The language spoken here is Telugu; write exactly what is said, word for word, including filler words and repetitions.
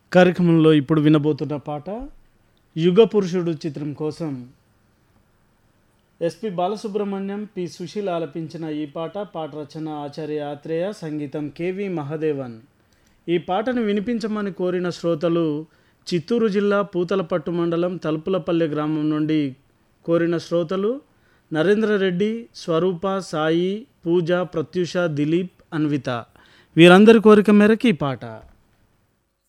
కార్యక్రమంలో ఇప్పుడు వినబోతున్న పాట యుగ పురుషుడు చిత్రం కోసం ఎస్పి బాలసుబ్రహ్మణ్యం, పి సుశీల ఆలపించిన ఈ పాట. పాట రచన ఆచార్య ఆత్రేయ, సంగీతం కెవి మహదేవన్. ఈ పాటను వినిపించమని కోరిన శ్రోతలు చిత్తూరు జిల్లా పూతలపట్టు మండలం తలుపులపల్లె గ్రామం నుండి కోరిన శ్రోతలు నరేంద్రరెడ్డి, స్వరూప, సాయి, పూజ, ప్రత్యూష, దిలీప్, అన్విత. వీరందరి కోరిక మేరకు ఈ పాట.